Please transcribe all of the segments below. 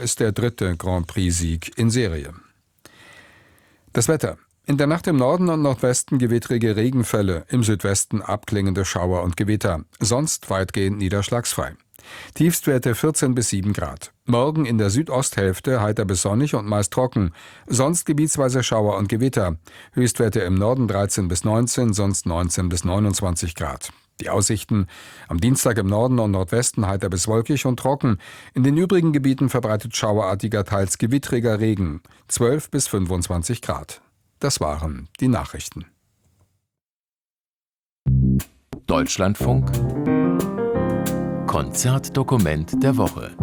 ist der 3. Grand Prix-Sieg in Serie. Das Wetter. In der Nacht im Norden und Nordwesten gewittrige Regenfälle, im Südwesten abklingende Schauer und Gewitter, sonst weitgehend niederschlagsfrei. Tiefstwerte 14 bis 7 Grad. Morgen in der Südosthälfte heiter bis sonnig und meist trocken, sonst gebietsweise Schauer und Gewitter. Höchstwerte im Norden 13 bis 19, sonst 19 bis 29 Grad. Die Aussichten: am Dienstag im Norden und Nordwesten heiter bis wolkig und trocken. In den übrigen Gebieten verbreitet schauerartiger, teils gewittriger Regen. 12 bis 25 Grad. Das waren die Nachrichten. Deutschlandfunk Konzertdokument der Woche.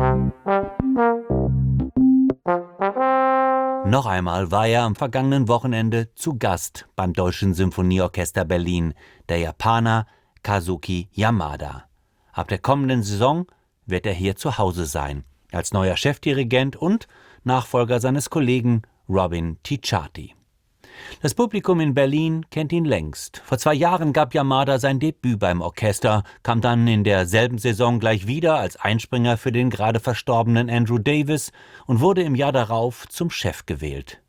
Noch einmal war er am vergangenen Wochenende zu Gast beim Deutschen Symphonieorchester Berlin, der Japaner Kazuki Yamada. Ab der kommenden Saison wird er hier zu Hause sein, als neuer Chefdirigent und Nachfolger seines Kollegen Robin Ticciati. Das Publikum in Berlin kennt ihn längst. Vor 2 Jahren gab Yamada sein Debüt beim Orchester, kam dann in derselben Saison gleich wieder als Einspringer für den gerade verstorbenen Andrew Davis und wurde im Jahr darauf zum Chef gewählt.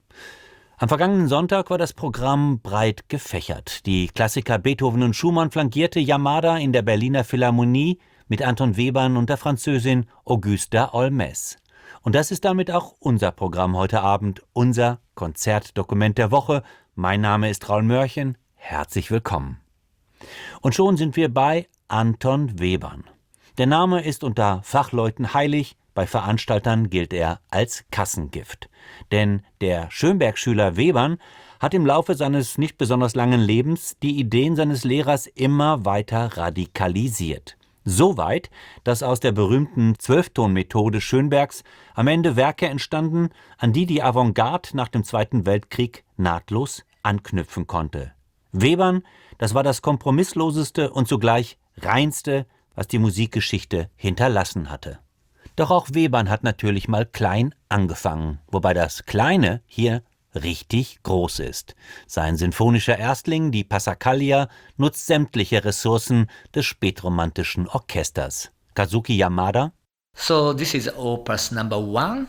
Am vergangenen Sonntag war das Programm breit gefächert. Die Klassiker Beethoven und Schumann flankierte Yamada in der Berliner Philharmonie mit Anton Webern und der Französin Augusta Olmès. Und das ist damit auch unser Programm heute Abend, unser Konzertdokument der Woche. Mein Name ist Raul Mörchen. Herzlich willkommen. Und schon sind wir bei Anton Webern. Der Name ist unter Fachleuten heilig, bei Veranstaltern gilt er als Kassengift. Denn der Schönberg-Schüler Webern hat im Laufe seines nicht besonders langen Lebens die Ideen seines Lehrers immer weiter radikalisiert. So weit, dass aus der berühmten 12-Ton-Methode Schönbergs am Ende Werke entstanden, an die die Avantgarde nach dem Zweiten Weltkrieg nahtlos anknüpfen konnte. Webern, das war das kompromissloseste und zugleich reinste, was die Musikgeschichte hinterlassen hatte. Doch auch Webern hat natürlich mal klein angefangen, wobei das Kleine hier richtig groß ist. Sein sinfonischer Erstling, die Passacaglia, nutzt sämtliche Ressourcen des spätromantischen Orchesters. Kazuki Yamada. So this is Opus number 1,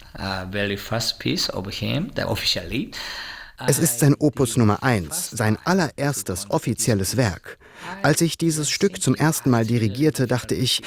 very first piece of him, officially. Es ist sein Opus Nummer 1, sein allererstes offizielles Werk. Als ich dieses Stück zum ersten Mal dirigierte, dachte ich,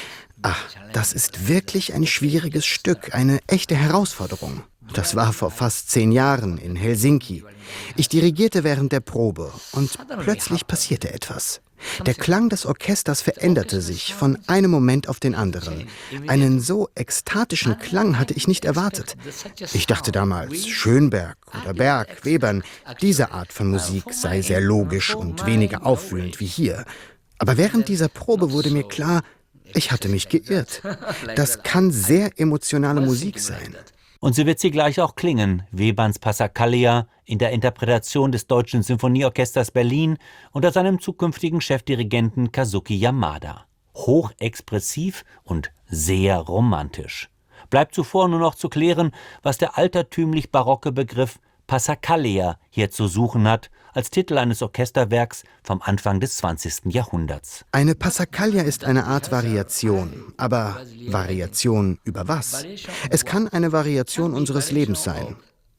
das ist wirklich ein schwieriges Stück, eine echte Herausforderung. Das war vor fast 10 Jahren in Helsinki. Ich dirigierte während der Probe und plötzlich passierte etwas. Der Klang des Orchesters veränderte sich von einem Moment auf den anderen. Einen so ekstatischen Klang hatte ich nicht erwartet. Ich dachte damals, Schönberg oder Berg, Webern, diese Art von Musik sei sehr logisch und weniger aufwühlend wie hier. Aber während dieser Probe wurde mir klar, ich hatte mich geirrt. Das kann sehr emotionale Musik sein. Und so wird sie gleich auch klingen, Weberns Passacaglia in der Interpretation des Deutschen Symphonieorchesters Berlin unter seinem zukünftigen Chefdirigenten Kazuki Yamada. Hochexpressiv und sehr romantisch. Bleibt zuvor nur noch zu klären, was der altertümlich barocke Begriff Passacaglia hier zu suchen hat, als Titel eines Orchesterwerks vom Anfang des 20. Jahrhunderts. Eine Passacaglia ist eine Art Variation. Aber Variation über was? Es kann eine Variation unseres Lebens sein.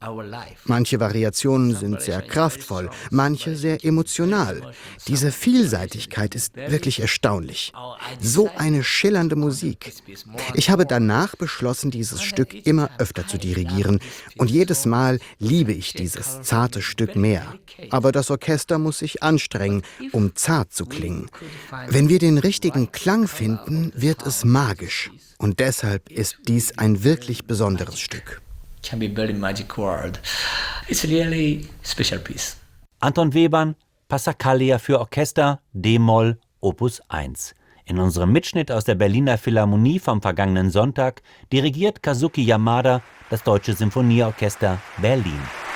Manche Variationen sind sehr kraftvoll, manche sehr emotional. Diese Vielseitigkeit ist wirklich erstaunlich. So eine schillernde Musik. Ich habe danach beschlossen, dieses Stück immer öfter zu dirigieren. Und jedes Mal liebe ich dieses zarte Stück mehr. Aber das Orchester muss sich anstrengen, um zart zu klingen. Wenn wir den richtigen Klang finden, wird es magisch. Und deshalb ist dies ein wirklich besonderes Stück. Can be very magic word. It's really special piece. Anton Webern, Passacaglia für Orchester, D-Moll, Opus 1. In unserem Mitschnitt aus der Berliner Philharmonie vom vergangenen Sonntag dirigiert Kazuki Yamada das Deutsche Symphonieorchester Berlin.